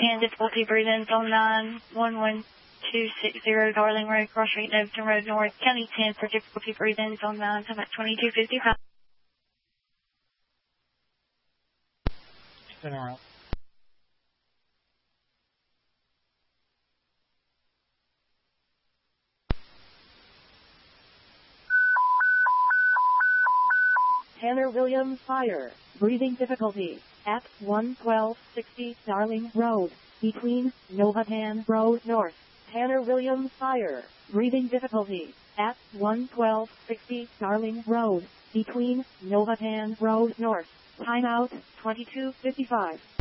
10 difficulty breathing, zone 9, 11260 Darling Road, Cross Street, Overton Road North, County 10 for difficulty breathing, zone 9, time at 2255. Spin around. Tanner Williams Fire. Breathing difficulty at 11260 Darling Road, between Novatan Road North. Tanner Williams Fire. Breathing difficulty at 11260 Darling Road, between Novatan Road North. Timeout 2255.